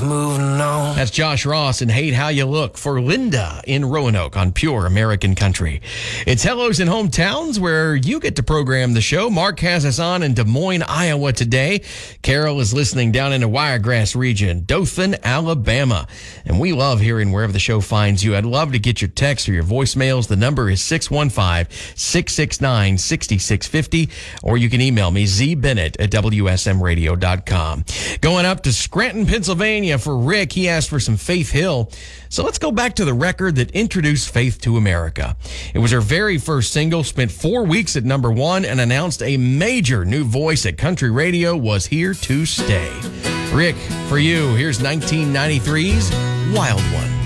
moving on. That's Josh Ross and Hate How You Look for Linda in Roanoke on Pure American Country. It's Hellos in Hometowns where you get to program the show. Mark has us on in Des Moines, Iowa today. Carol is listening down in the Wiregrass region, Dothan, Alabama. And we love hearing wherever the show finds you. I'd love to get your texts or your voicemails. The number is 615-669-6650, or you can email me, zbennett@wsmradio.com. Going up to Scranton, Pennsylvania for Rick. He asked for some Faith Hill. So let's go back to the record that introduced Faith to America. It was her very first single, spent 4 weeks at number one, and announced a major new voice at country radio was here to stay. Rick, for you, here's 1993's Wild One.